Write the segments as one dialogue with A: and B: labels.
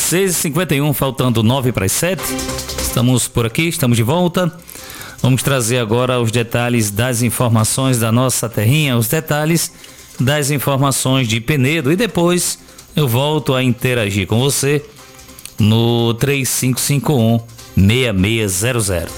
A: 6h51, faltando 9 para as 7. Estamos por aqui, estamos de volta. Vamos trazer agora os detalhes das informações da nossa terrinha, os detalhes das informações de Penedo, e depois eu volto a interagir com você no 3551-6600.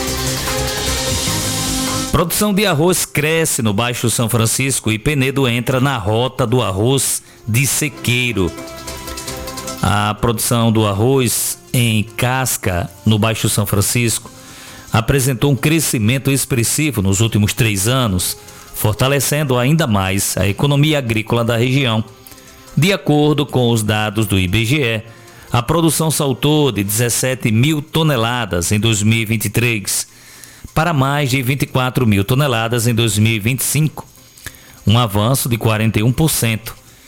A: Produção de arroz cresce no Baixo São Francisco e Penedo entra na rota do arroz de sequeiro. A produção do arroz em casca no Baixo São Francisco apresentou um crescimento expressivo nos últimos 3 anos, fortalecendo ainda mais a economia agrícola da região. De acordo com os dados do IBGE, a produção saltou de 17 mil toneladas em 2023 para mais de 24 mil toneladas em 2025, um avanço de 41%,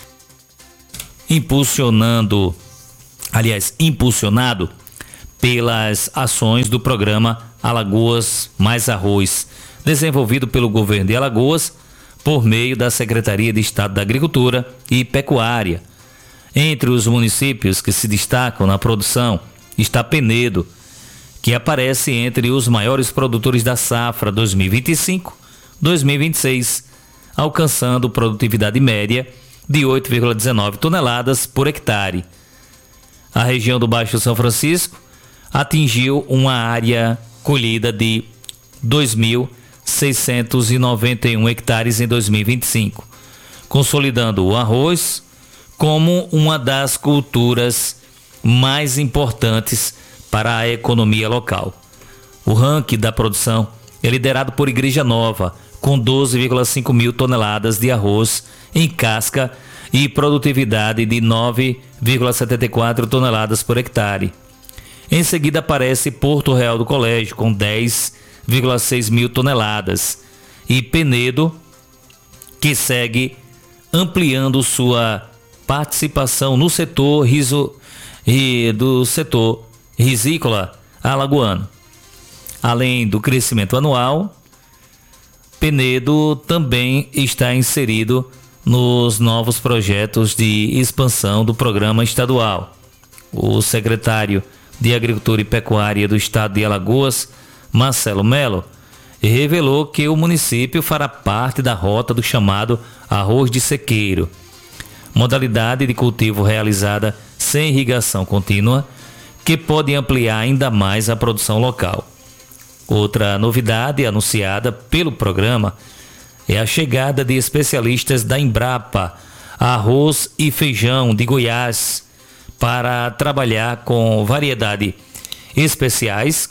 A: impulsionado pelas ações do programa Alagoas Mais Arroz, desenvolvido pelo governo de Alagoas por meio da Secretaria de Estado da Agricultura e Pecuária. Entre os municípios que se destacam na produção está Penedo, que aparece entre os maiores produtores da safra 2025-2026, alcançando produtividade média de 8,19 toneladas por hectare. A região do Baixo São Francisco atingiu uma área colhida de 2.691 hectares em 2025, consolidando o arroz como uma das culturas mais importantes para a economia local. O ranking da produção é liderado por Igreja Nova, com 12,5 mil toneladas de arroz em casca e produtividade de 9,74 toneladas por hectare. Em seguida aparece Porto Real do Colégio, com 10,6 mil toneladas, e Penedo, que segue ampliando sua participação no setor risícola alagoano. Além do crescimento anual, Penedo também está inserido nos novos projetos de expansão do programa estadual. O secretário de Agricultura e Pecuária do Estado de Alagoas, Marcelo Melo, revelou que o município fará parte da rota do chamado arroz de sequeiro, modalidade de cultivo realizada sem irrigação contínua, que pode ampliar ainda mais a produção local. Outra novidade anunciada pelo programa é a chegada de especialistas da Embrapa Arroz e Feijão de Goiás para trabalhar com variedades especiais,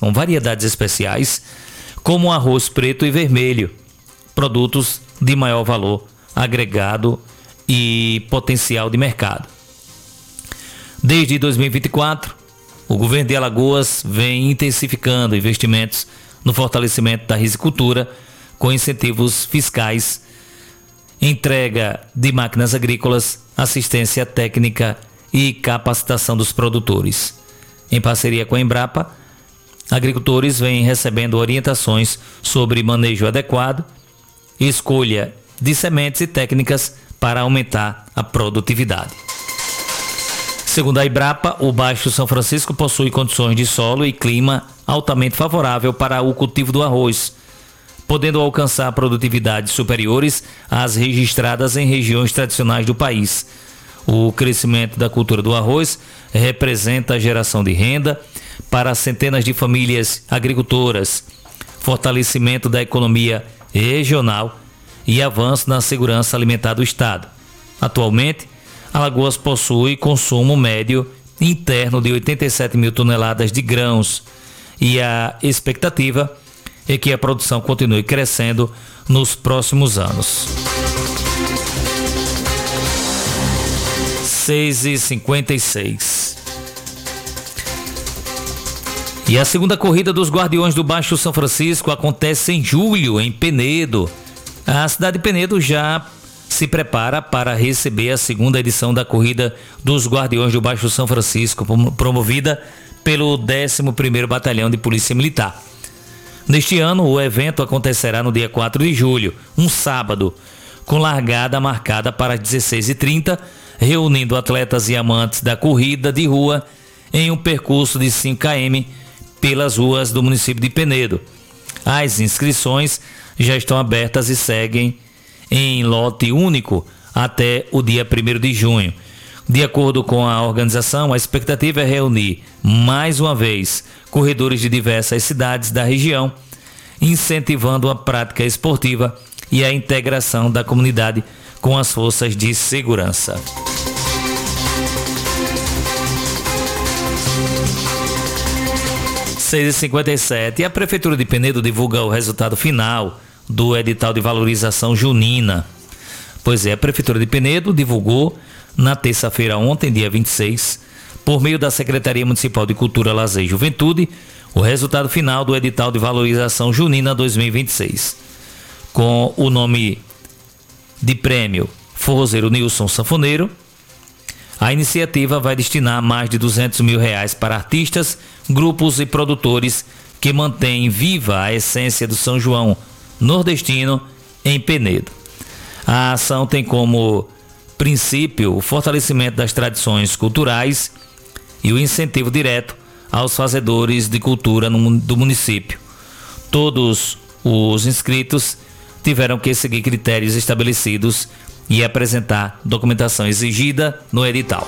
A: como arroz preto e vermelho, produtos de maior valor agregado e potencial de mercado. Desde 2024, o governo de Alagoas vem intensificando investimentos no fortalecimento da risicultura, com incentivos fiscais, entrega de máquinas agrícolas, assistência técnica e capacitação dos produtores. Em parceria com a Embrapa, agricultores vêm recebendo orientações sobre manejo adequado, escolha de sementes e técnicas para aumentar a produtividade. Segundo a Embrapa, o Baixo São Francisco possui condições de solo e clima altamente favorável para o cultivo do arroz, podendo alcançar produtividades superiores às registradas em regiões tradicionais do país. O crescimento da cultura do arroz representa a geração de renda para centenas de famílias agricultoras, fortalecimento da economia regional e avanço na segurança alimentar do Estado. Atualmente, Alagoas possui consumo médio interno de 87 mil toneladas de grãos e a expectativa é que a produção continue crescendo nos próximos anos. 6h56. E a segunda corrida dos Guardiões do Baixo São Francisco acontece em julho, em Penedo. A cidade de Penedo já se prepara para receber a segunda edição da Corrida dos Guardiões do Baixo São Francisco, promovida pelo 11º Batalhão de Polícia Militar. Neste ano, o evento acontecerá no dia 4 de julho, um sábado, com largada marcada para as 16h30, reunindo atletas e amantes da corrida de rua em um percurso de 5 km pelas ruas do município de Penedo. As inscrições já estão abertas e seguem em lote único até o dia 1º de junho. De acordo com a organização, a expectativa é reunir, mais uma vez, corredores de diversas cidades da região, incentivando a prática esportiva e a integração da comunidade com as forças de segurança. Às 6h57, a Prefeitura de Penedo divulga o resultado final do edital de valorização junina. Pois é, a Prefeitura de Penedo divulgou na terça-feira ontem, dia 26, por meio da Secretaria Municipal de Cultura, Lazer e Juventude, o resultado final do edital de valorização junina 2026. Com o nome de prêmio Forrozeiro Nilson Sanfoneiro, a iniciativa vai destinar mais de R$200 mil para artistas, grupos e produtores que mantêm viva a essência do São João nordestino em Penedo. A ação tem como princípio o fortalecimento das tradições culturais e o incentivo direto aos fazedores de cultura do município. Todos os inscritos tiveram que seguir critérios estabelecidos e apresentar documentação exigida no edital.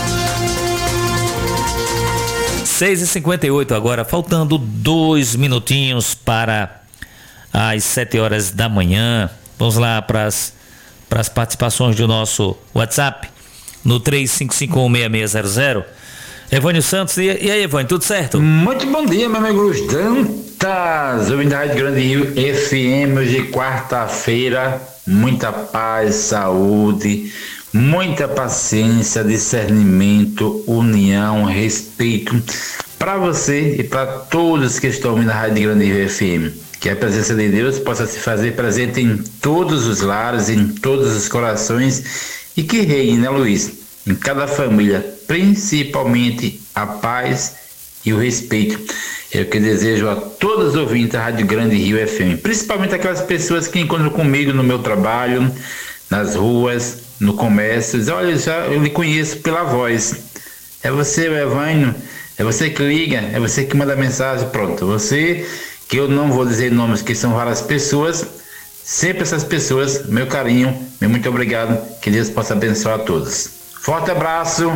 A: 6h58 agora, faltando 2 minutinhos para as 7 horas da manhã. Vamos lá para as participações do nosso WhatsApp no 35516600. Evânio Santos, e aí, Evânio, tudo certo?
B: Muito bom dia, meu amigo Luiz Dantas, o da Rádio Grande Rio FM, hoje quarta-feira, muita paz, saúde, muita paciência, discernimento, união, respeito para você e para todos que estão ouvindo a Rádio Grande Rio FM. Que a presença de Deus possa se fazer presente em todos os lares, em todos os corações e que reine, né, Luiz? Em cada família, principalmente a paz e o respeito. É o que desejo a todos os ouvintes da Rádio Grande Rio FM, principalmente aquelas pessoas que encontram comigo no meu trabalho, nas ruas, no comércio. Dizem, olha, eu lhe conheço pela voz. É você, o Evânio, é você que liga, é você que manda mensagem, pronto. Você, que eu não vou dizer nomes, que são várias pessoas, sempre essas pessoas, meu carinho, meu muito obrigado, que Deus possa abençoar a todos. Forte abraço.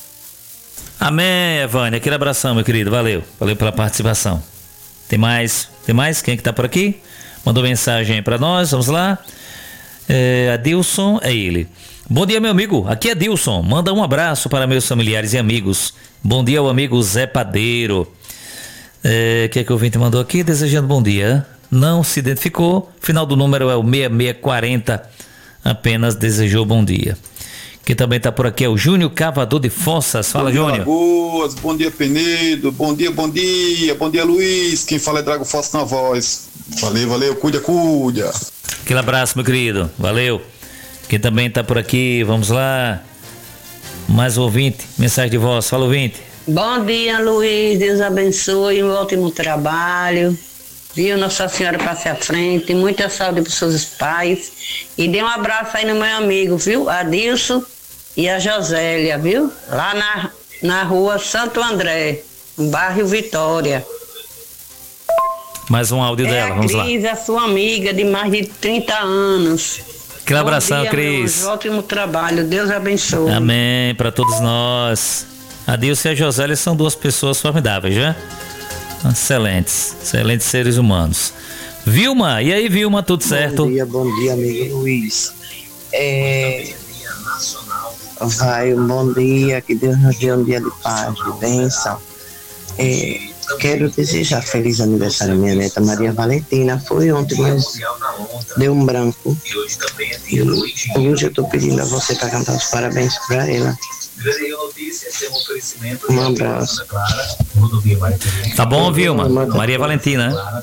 A: Amém, Evânio. Aquele abração, meu querido. Valeu pela participação. Tem mais? Quem é que tá por aqui? Mandou mensagem para nós, vamos lá. Adilson, é ele. Bom dia, meu amigo. Aqui é Adilson. Manda um abraço para meus familiares e amigos. Bom dia ao amigo Zé Padeiro. O que é que o ouvinte mandou aqui? Desejando bom dia. Não se identificou. Final do número é o 6640. Apenas desejou bom dia. Quem também está por aqui é o Júnior Cavador de Fossas. Fala, Júnior.
C: Boas, bom dia, Penedo. Bom dia, Luiz. Quem fala é Drago Fossa na voz. Valeu, cuida.
A: Aquele abraço, meu querido. Valeu. Quem também está por aqui, vamos lá. Mais um ouvinte, mensagem de voz. Fala, ouvinte.
D: Bom dia, Luiz. Deus abençoe, um ótimo trabalho. Viu, Nossa Senhora passe à frente. Muita saúde para os seus pais. E dê um abraço aí no meu amigo, viu? Adilson e a Josélia, viu? Lá na rua Santo André, no bairro Vitória.
A: Mais um áudio dela, vamos lá.
D: Cris, a sua amiga de mais de 30 anos.
A: Aquele abração, Cris.
D: Ótimo trabalho, Deus abençoe.
A: Amém, para todos nós. Adilson e a Josélia são duas pessoas formidáveis, já? Excelentes seres humanos. Vilma, e aí, Vilma, tudo certo?
E: Bom dia, amigo Luiz. Bom dia, que Deus nos dê um dia de paz, de bênção. Quero desejar feliz aniversário à minha neta Maria Valentina. Foi ontem, mas deu um branco. E hoje eu estou pedindo a você para cantar os parabéns para ela. Um abraço.
A: Tá bom, Vilma? Maria Valentina, né?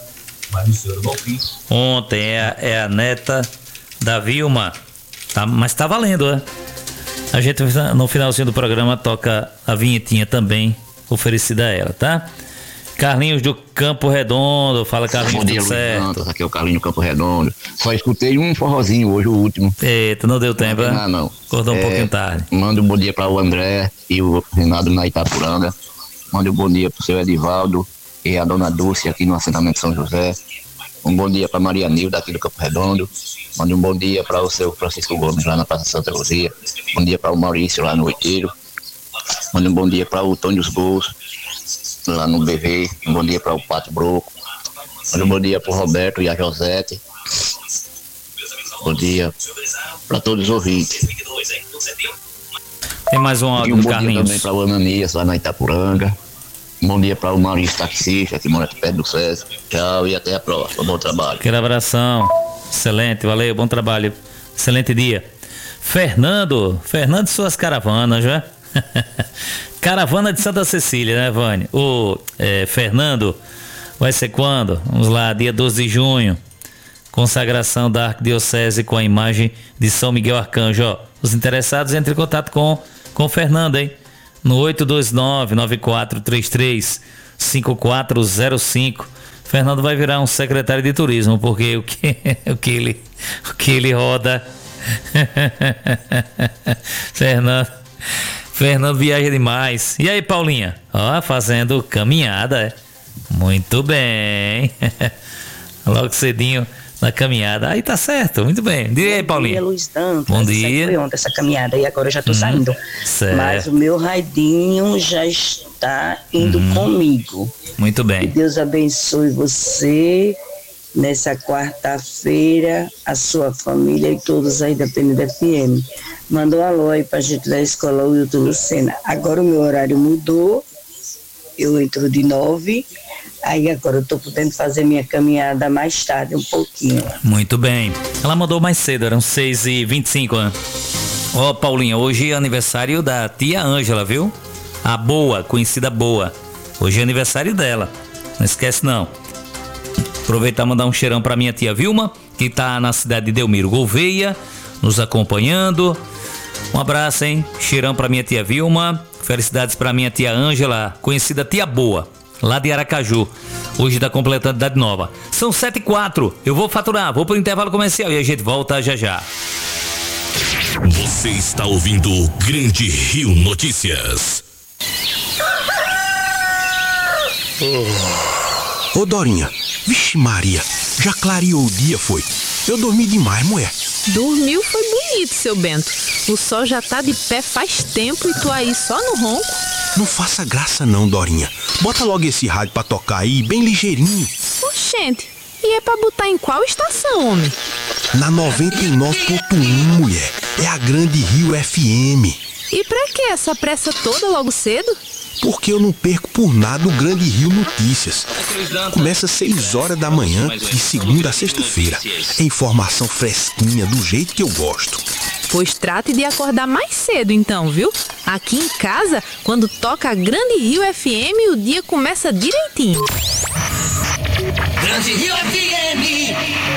A: Ontem é a neta da Vilma. Mas tá valendo, né? A gente no finalzinho do programa toca a vinhetinha também oferecida a ela, tá? Carlinhos do Campo Redondo, fala, Carlinhos,
F: bom dia,
A: tudo certo?
F: Santos, aqui é o Carlinhos do Campo Redondo. Só escutei um forrozinho hoje, o último.
A: Eita, não deu tempo, né?
F: Não.
A: Acordou um pouquinho tarde.
F: Manda um bom dia para o André e o Renato na Itapuranga. Mande um bom dia pro seu Edivaldo e a dona Dulce aqui no assentamento São José. Um bom dia para Maria Nilda aqui do Campo Redondo. Mande um bom dia para o seu Francisco Gomes lá na Praça Santa Luzia. Bom dia para o Maurício lá no Oiteiro. Mande um bom dia para o Tônio dos Gols lá no BV. Um bom dia para o Pato Broco. Mande um bom dia para o Roberto e a Josete. Bom dia para todos os ouvintes.
A: Tem mais um áudio,
F: um bom
A: Carlinhos.
F: dia também para o Ananias lá na Itapuranga. Um bom dia para o Maurício Taxista, que mora aqui perto do César. Tchau e até a próxima. Bom trabalho.
A: Aquele abração. Excelente, valeu, bom trabalho. Excelente dia. Fernando e suas caravanas, já? Caravana de Santa Cecília, né, Vânia? Fernando, vai ser quando? Vamos lá, dia 12 de junho. Consagração da Arquidiocese com a imagem de São Miguel Arcanjo. Ó, os interessados entrem em contato com o Fernando, hein? No 829-9433-5405. Fernando vai virar um secretário de turismo, porque o que ele roda. Fernando viaja demais. E aí, Paulinha? Ó, fazendo caminhada, é? Muito bem. Logo cedinho na caminhada. Aí tá certo, muito bem. Diga aí, Paulinha.
G: Bom dia, Luiz Dantas.
A: Bom dia.
G: Foi ontem essa caminhada e agora eu já tô saindo.
A: Certo.
G: Mas o meu raidinho já está indo comigo.
A: Muito
G: Que
A: bem.
G: Deus abençoe você nessa quarta-feira, a sua família e todos aí da Penida FM. Manda um alô aí pra gente da escola Wilton Lucena. Agora o meu horário mudou, eu entro de 9, aí agora eu tô podendo fazer minha caminhada mais tarde, um pouquinho.
A: Muito bem. Ela mandou mais cedo, eram 6h25, né? Ó, Paulinha, hoje é aniversário da tia Ângela, viu? A Boa, conhecida Boa. Hoje é aniversário dela. Não esquece, não. Aproveitar e mandar um cheirão pra minha tia Vilma, que tá na cidade de Delmiro Gouveia, nos acompanhando. Um abraço, hein? Cheirão pra minha tia Vilma. Felicidades pra minha tia Ângela, conhecida tia Boa, lá de Aracaju. Hoje tá completando idade nova. São 7h04. Eu vou faturar, vou pro intervalo comercial e a gente volta já já.
H: Você está ouvindo o Grande Rio Notícias.
I: Ô Dorinha, vixe Maria, já clareou o dia, foi? Eu dormi demais, mulher.
J: Dormiu foi bonito, seu Bento. O sol já tá de pé faz tempo e tu aí só no ronco.
I: Não faça graça não, Dorinha. Bota logo esse rádio pra tocar aí, bem ligeirinho.
J: Oxente, e é pra botar em qual estação, homem?
I: Na 99.1, mulher. É a Grande Rio FM.
J: E pra que essa pressa toda logo cedo?
I: Porque eu não perco por nada o Grande Rio Notícias. Começa às 6 horas da manhã, de segunda a sexta-feira. É informação fresquinha, do jeito que eu gosto.
J: Pois trate de acordar mais cedo então, viu? Aqui em casa, quando toca a Grande Rio FM, o dia começa direitinho.
H: Grande Rio FM.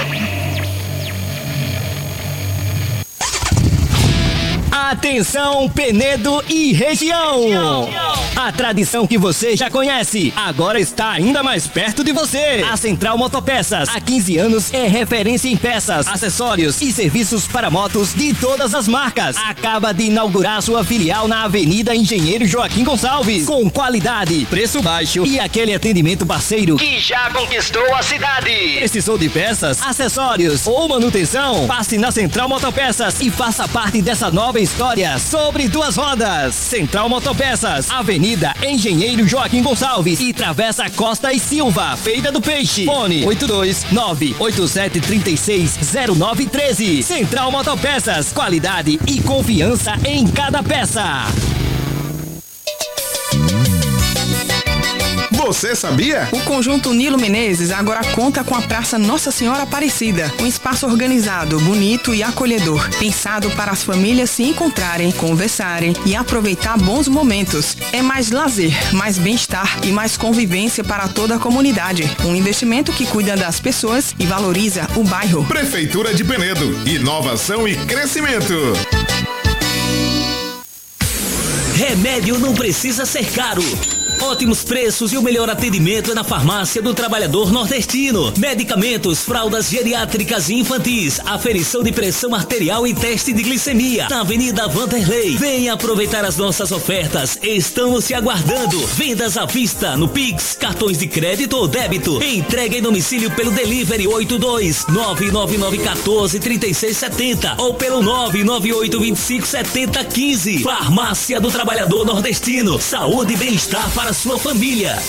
K: Atenção, Penedo e região! A tradição que você já conhece, agora está ainda mais perto de você. A Central Motopeças, há 15 anos, é referência em peças, acessórios e serviços para motos de todas as marcas. Acaba de inaugurar sua filial na Avenida Engenheiro Joaquim Gonçalves, com qualidade, preço baixo e aquele atendimento parceiro que já conquistou a cidade. Precisou de peças, acessórios ou manutenção? Passe na Central Motopeças e faça parte dessa nova história sobre duas rodas. Central Motopeças, Avenida Engenheiro Joaquim Gonçalves e Travessa Costa e Silva, Feira do Peixe. Fone 82987360913. Central Motopeças, qualidade e confiança em cada peça.
L: Você sabia? O Conjunto Nilo Menezes agora conta com a Praça Nossa Senhora Aparecida, um espaço organizado, bonito e acolhedor, pensado para as famílias se encontrarem, conversarem e aproveitar bons momentos. É mais lazer, mais bem-estar e mais convivência para toda a comunidade. Um investimento que cuida das pessoas e valoriza o bairro.
M: Prefeitura de Penedo, inovação e crescimento.
H: Remédio não precisa ser caro.
N: Ótimos preços e o melhor atendimento é na Farmácia do Trabalhador Nordestino. Medicamentos, fraldas geriátricas e infantis, aferição de pressão arterial e teste de glicemia. Na Avenida Vanderlei. Venha aproveitar as nossas ofertas. Estamos te aguardando. Vendas à vista no Pix, cartões de crédito ou débito. Entrega em domicílio pelo Delivery 82-99914-3670 ou pelo 99825-7015. Farmácia do Trabalhador Nordestino. Saúde e bem-estar para sua família.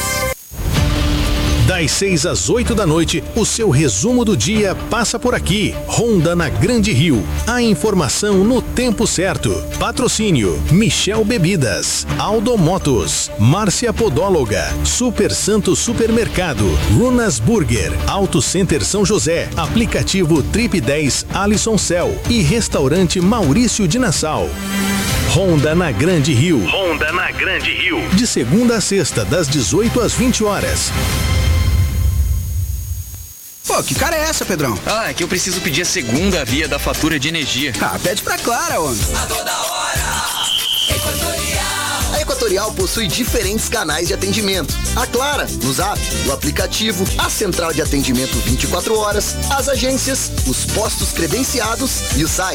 O: Das 6 às 8 da noite, o seu resumo do dia passa por aqui. Ronda na Grande Rio. A informação no tempo certo. Patrocínio: Michel Bebidas, Aldo Motos, Márcia Podóloga, Super Santo Supermercado, Runas Burger, Auto Center São José, aplicativo Trip 10 Alisson Cell e Restaurante Maurício de Nassau. Ronda na Grande Rio.
H: Ronda na Grande Rio.
O: De segunda a sexta, das 18 às 20 horas.
P: Pô, que cara é essa, Pedrão?
Q: Ah, é que eu preciso pedir a segunda via da fatura de energia.
P: Ah, pede pra Clara, homem.
R: A toda hora, Equatorial. A Equatorial possui diferentes canais de atendimento. A Clara, no Zap, o aplicativo, a central de atendimento 24 horas, as agências, os postos credenciados e o site.